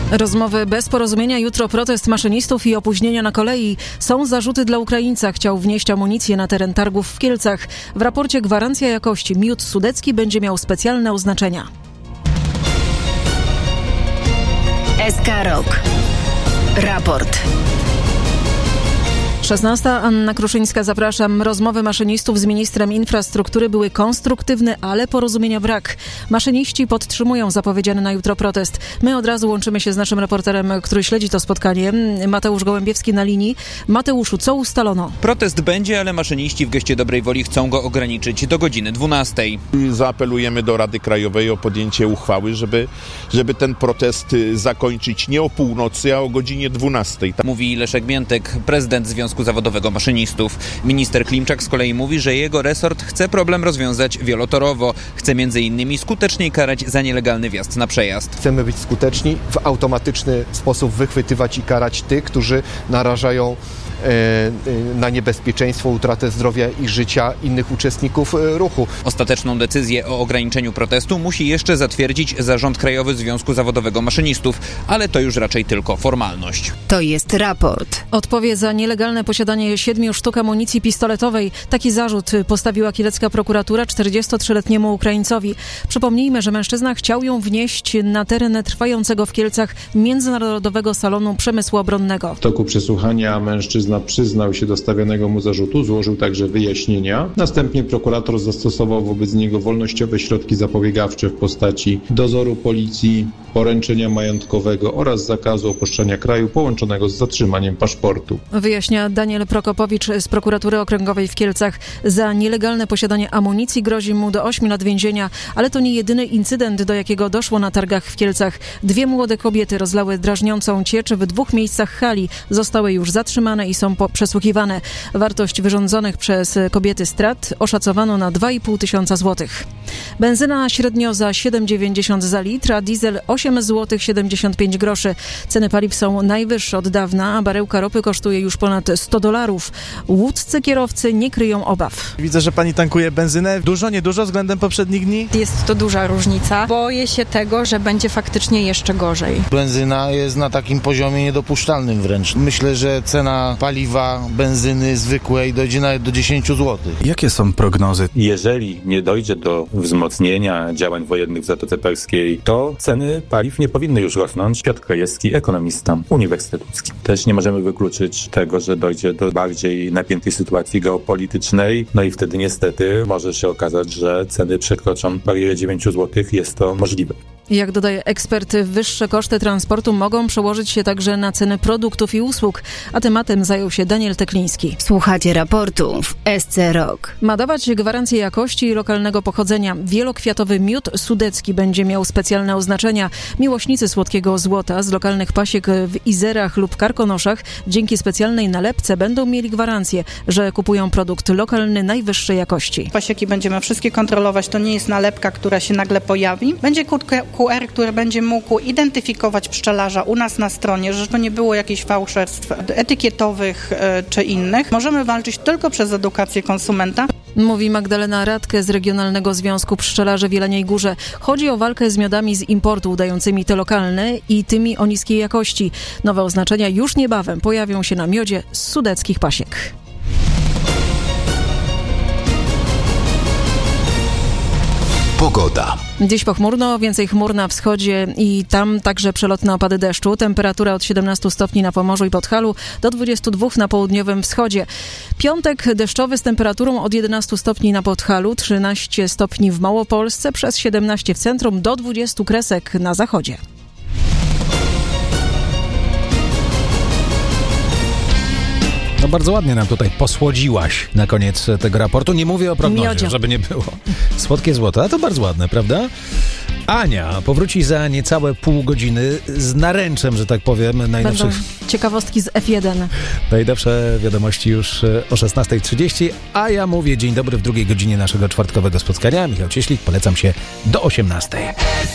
Rozmowy bez porozumienia, jutro protest maszynistów i opóźnienia na kolei. Są zarzuty dla Ukraińca. Chciał wnieść amunicję na teren targów w Kielcach. W raporcie gwarancja jakości. Miód sudecki będzie miał specjalne oznaczenia. SK Rok. Raport. 16. Anna Kruszyńska, zapraszam. Rozmowy maszynistów z ministrem infrastruktury były konstruktywne, ale porozumienia brak. Maszyniści podtrzymują zapowiedziany na jutro protest. My od razu łączymy się z naszym reporterem, który śledzi to spotkanie. Mateusz Gołębiewski na linii. Mateuszu, co ustalono? Protest będzie, ale maszyniści w geście dobrej woli chcą go ograniczyć do godziny 12. Zaapelujemy do Rady Krajowej o podjęcie uchwały, żeby ten protest zakończyć nie o północy, a o godzinie 12. Mówi Leszek Miętek, prezydent Związku Zawodowego Maszynistów. Minister Klimczak z kolei mówi, że jego resort chce problem rozwiązać wielotorowo. Chce m.in. skuteczniej karać za nielegalny wjazd na przejazd. Chcemy być skuteczni, w automatyczny sposób wychwytywać i karać tych, którzy narażają na niebezpieczeństwo, utratę zdrowia i życia innych uczestników ruchu. Ostateczną decyzję o ograniczeniu protestu musi jeszcze zatwierdzić Zarząd Krajowy Związku Zawodowego Maszynistów, ale to już raczej tylko formalność. To jest raport. Odpowie za nielegalne posiadanie 7 sztuk amunicji pistoletowej. Taki zarzut postawiła kielecka prokuratura 43-letniemu Ukraińcowi. Przypomnijmy, że mężczyzna chciał ją wnieść na teren trwającego w Kielcach Międzynarodowego Salonu Przemysłu Obronnego. W toku przesłuchania mężczyzna przyznał się do stawianego mu zarzutu, złożył także wyjaśnienia. Następnie prokurator zastosował wobec niego wolnościowe środki zapobiegawcze w postaci dozoru policji, poręczenia majątkowego oraz zakazu opuszczania kraju połączonego z zatrzymaniem paszportu. Wyjaśnia Daniel Prokopowicz z prokuratury okręgowej w Kielcach. Za nielegalne posiadanie amunicji grozi mu do 8 lat więzienia, ale to nie jedyny incydent, do jakiego doszło na targach w Kielcach. 2 młode kobiety rozlały drażniącą ciecz w 2 miejscach hali. Zostały już zatrzymane i są przesłuchiwane. Wartość wyrządzonych przez kobiety strat oszacowano na 2,5 tysiąca złotych. Benzyna średnio za 7,90 za litr, a diesel 8,75 zł. Ceny paliw są najwyższe od dawna, a baryłka ropy kosztuje już ponad $100. Łódzcy kierowcy nie kryją obaw. Widzę, że pani tankuje benzynę. Dużo, niedużo względem poprzednich dni? Jest to duża różnica. Boję się tego, że będzie faktycznie jeszcze gorzej. Benzyna jest na takim poziomie niedopuszczalnym wręcz. Myślę, że cena paliwa, benzyny zwykłej dojdzie nawet do 10 zł. Jakie są prognozy? Jeżeli nie dojdzie do wzmocnienia działań wojennych w Zatoce Perskiej, to ceny paliw nie powinny już rosnąć. Piotr Krajewski, ekonomista, Uniwersytet Łódzki. Też nie możemy wykluczyć tego, że dojdzie do bardziej napiętej sytuacji geopolitycznej. No i wtedy niestety może się okazać, że ceny przekroczą barierę 9 zł. Jest to możliwe. Jak dodaje ekspert, wyższe koszty transportu mogą przełożyć się także na ceny produktów i usług, a tematem zajął się Daniel Tekliński. Słuchacie raportu w SC Rok. Ma dawać gwarancję jakości i lokalnego pochodzenia. Wielokwiatowy miód sudecki będzie miał specjalne oznaczenia. Miłośnicy słodkiego złota z lokalnych pasiek w Izerach lub Karkonoszach dzięki specjalnej nalepce będą mieli gwarancję, że kupują produkt lokalny najwyższej jakości. Pasieki będziemy wszystkie kontrolować. To nie jest nalepka, która się nagle pojawi. Będzie QR, który będzie mógł identyfikować pszczelarza u nas na stronie, że to nie było jakichś fałszerstw etykietowych czy innych. Możemy walczyć tylko przez edukację konsumenta. Mówi Magdalena Radke z Regionalnego Związku Pszczelarzy w Jeleniej Górze. Chodzi o walkę z miodami z importu udającymi te lokalne i tymi o niskiej jakości. Nowe oznaczenia już niebawem pojawią się na miodzie z sudeckich pasiek. Pogoda. Dziś pochmurno, więcej chmur na wschodzie i tam także przelotne opady deszczu. Temperatura od 17 stopni na Pomorzu i Podhalu do 22 na południowym wschodzie. Piątek deszczowy z temperaturą od 11 stopni na Podhalu, 13 stopni w Małopolsce, przez 17 w centrum, do 20 kresek na zachodzie. No bardzo ładnie nam tutaj posłodziłaś na koniec tego raportu. Nie mówię o prognozie, Miodzie. Żeby nie było. Słodkie złoto, a to bardzo ładne, prawda? Ania powróci za niecałe pół godziny z naręczem, że tak powiem, najnowszych... Będą ciekawostki z F1. Najnowsze wiadomości już o 16:30, a ja mówię dzień dobry w drugiej godzinie naszego czwartkowego spotkania. Michał Cieślik, polecam się do 18:00.